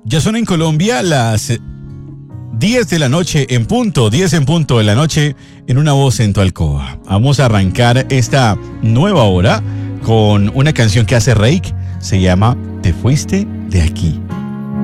Ya son en Colombia las 10 de la noche en punto, 10 en punto de la noche, en Una Voz en tu alcoba. Vamos a arrancar esta nueva hora con una canción que hace Reik, se llama Te fuiste de aquí.